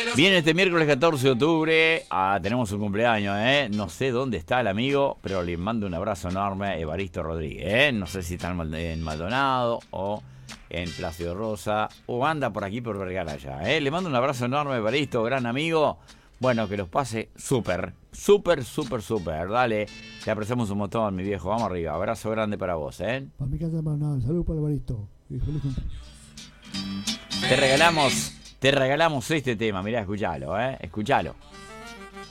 Viene este miércoles 14 de octubre, tenemos un cumpleaños, no sé dónde está el amigo, pero le mando un abrazo enorme, Evaristo Rodríguez, no sé si está en Maldonado o en Plácido Rosa o anda por aquí por Vergara ya, le mando un abrazo enorme, Evaristo, gran amigo. Bueno, que los pase súper, dale, te apreciamos un montón, mi viejo, vamos arriba, abrazo grande para vos, Para mi casa, nada, salud para Evaristo y feliz cumpleaños. Te regalamos este tema, mirá, escuchalo, escuchalo.